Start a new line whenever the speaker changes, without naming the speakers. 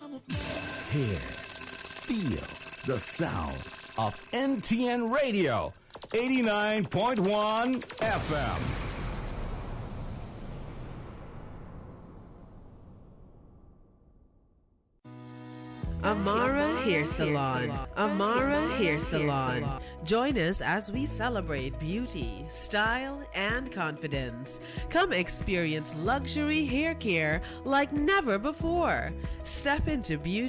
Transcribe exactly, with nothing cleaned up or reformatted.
Hear, feel the sound of N T N Radio, eighty-nine point one F M.
Amara Hair Salon. Amara Hair Salon. Join us as we celebrate beauty, style, and confidence. Come experience luxury hair care like never before. Step into beauty